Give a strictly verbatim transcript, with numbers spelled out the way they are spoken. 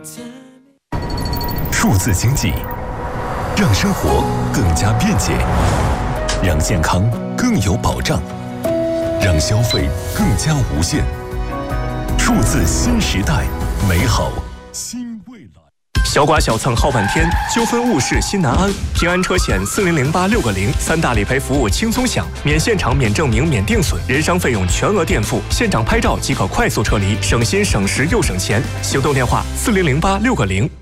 数字经济让生活更加便捷，让健康更有保障，让消费更加无限。数字新时代，美好新未来。 小剐小蹭耗半天，纠纷误事心难安。平安车险四零零八六个零，三大理赔服务轻松享，免现场、免证明、免定损，人伤费用全额垫付，现场拍照即可快速撤离，省心省时又省钱。行动电话：四零零八六个零。